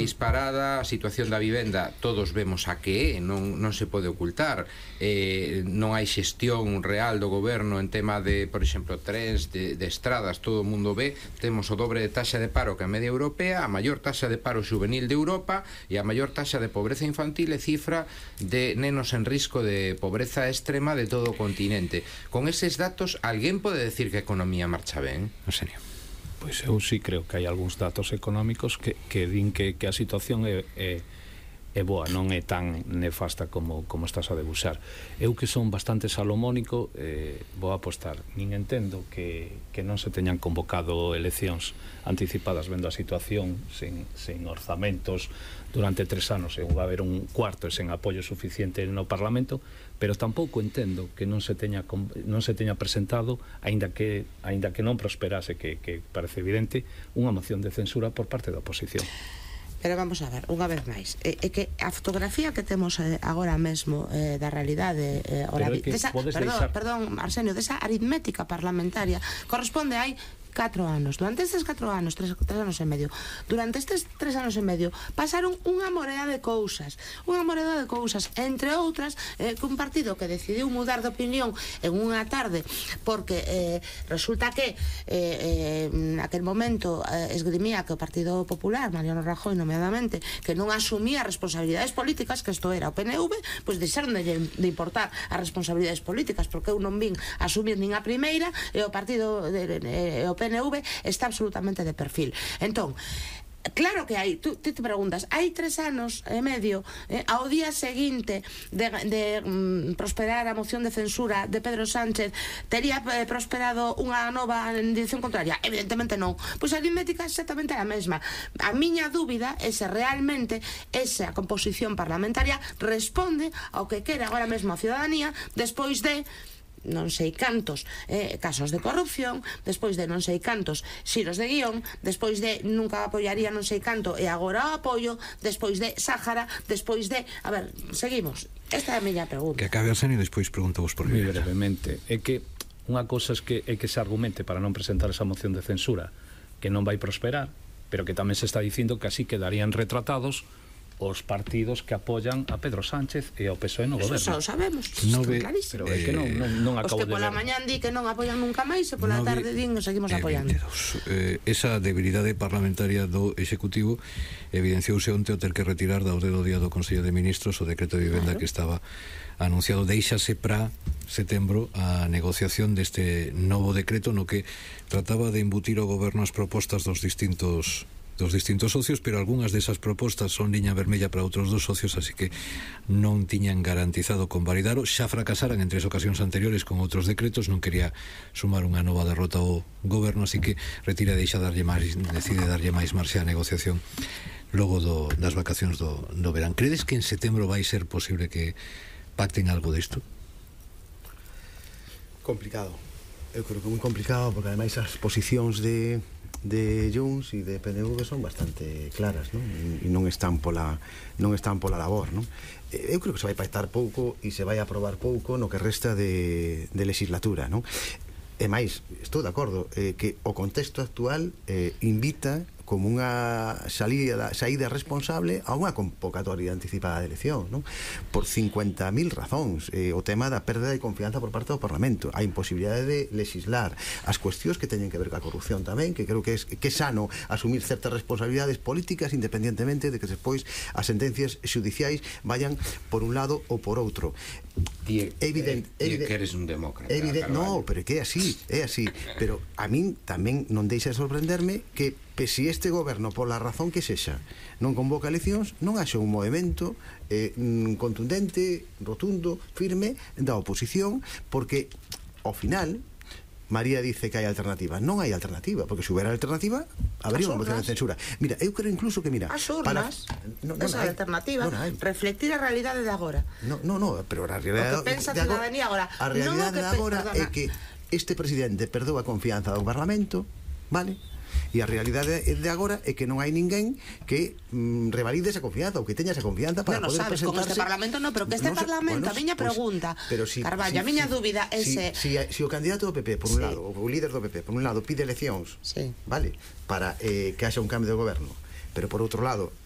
disparada, a situación da vivenda todos vemos a que é, non se pode ocultar, non hai xestión real do goberno en tema de, por exemplo, trens, de estradas, todo o mundo ve, temos o dobre de taxa de paro que a media europea, a maior taxa de paro juvenil de Europa e a maior taxa de pobreza infantil e cifra de nenos en risco de pobreza extrema de todo o continente. Con eses datos, alguén pode decir que a economía marcha ben? En serio? Pois eu sí creo que hai algúns datos económicos que din que a situación é boa, non é tan nefasta como estás a debuxar. Eu que son bastante salomónico, vou apostar. Nin entendo que non se teñan convocado eleccións anticipadas vendo a situación sin orzamentos durante 3 anos, e vai haber un cuarto e sen apoio suficiente no Parlamento, pero tampouco entendo que non se teña presentado, aínda que non prosperase, que parece evidente, unha moción de censura por parte da oposición. Pero vamos a ver, unha vez máis, é que a fotografía que temos agora mesmo da realidade, perdón, Arsenio, desa aritmética parlamentaria corresponde hai 4 anos. Durante estes 4 anos, 3 anos e medio, durante estes 3 anos e medio pasaron unha morea de cousas, entre outras que un partido que decidiu mudar de opinión en unha tarde porque resulta que naquel momento esgrimía que o Partido Popular, Mariano Rajoy nomeadamente, que non asumía responsabilidades políticas, que isto era o PNV, pois deixaron de importar as responsabilidades políticas, porque eu non vin asumir nin a primeira, e o partido o PNV está absolutamente de perfil. Entón, claro que hai, tú te preguntas, hai 3 anos e medio, ao día seguinte de prosperar a moción de censura de Pedro Sánchez, tería prosperado unha nova en dirección contraria? Evidentemente non. Pois a aritmética exactamente é a mesma. A miña dúbida é se realmente esa composición parlamentaria responde ao que quere agora mesmo a ciudadanía despois de non sei cantos casos de corrupción, despois de non sei cantos xiros de guión, despois de nunca apoiaría non sei canto e agora o apoio, despois de Sáhara, despois de... A ver, seguimos. Esta é a miña pregunta. Que acabe Arsenio e despois preguntamos por moi brevemente. É que unha cousa é que se argumente para non presentar esa moción de censura que non vai prosperar, pero que tamén se está dicindo que así quedarían retratados os partidos que apoyan a Pedro Sánchez e ao PSOE no goberno. Eso xa o sabemos, clarísimo. Pero é que non acabo de ver. Os que pola mañán di que non apoian nunca máis e pola tarde din que seguimos apoiando. Esa debilidade parlamentaria do Executivo evidenciouse onte ao ter que retirar da orde do día do Consello de Ministros o decreto de vivenda que estaba anunciado. Deixase para setembro a negociación deste novo decreto no que trataba de embutir ao goberno as propostas dos distintos socios, pero algunhas desas propostas son liña vermella para outros dos socios, así que non tiñan garantizado convalidaro. Xa fracasaran en 3 ocasións anteriores con outros decretos, non quería sumar unha nova derrota ao goberno, así que retira e decide darlle máis marxe á negociación logo das vacacións do verán. Credes que en setembro vai ser posible que pacten algo disto? Complicado. Eu creo que é moi complicado, porque ademais as posicións de Junts e de PNV son bastante claras, non? E non están pola labor, non? Eu creo que se vai pactar pouco e se vai aprobar pouco no que resta de legislatura, non? E máis, estou de acordo que o contexto actual invita como unha saída responsable a unha convocatoria anticipada de elección, non? Por 50.000 razóns. O tema da perda de confianza por parte do Parlamento, a imposibilidade de legislar, as cuestións que teñen que ver coa corrupción tamén, que creo que é sano asumir certas responsabilidades políticas independentemente de que despois as sentencias xudiciais vayan por un lado ou por outro. Que eres un demócrata. No, pero que é así. Pero a min tamén non deixa de sorprenderme que se este goberno, pola razón que sexa, non convoca eleccións, non haxa un movimento contundente, rotundo, firme da oposición, porque ao final María dice que hai alternativa. Non hai alternativa, porque se houbera alternativa habría unha moción de censura. Mira, eu creo incluso que, mira, as urnas, esa alternativa, reflectir a realidade de agora. No, pero a realidade de agora, a realidade de agora é que este presidente perdeu a confianza do Parlamento, vale? E a realidade de agora é que non hai ninguén que revalide esa confianza ou que teña esa confianza para poder presentarse. Con este Parlamento non, pero que este Parlamento, a miña pregunta, Carballo, a miña dúbida é se o candidato do PP, por un lado, o líder do PP, por un lado, pide eleccións, vale, para que haxa un cambio de goberno, pero por outro lado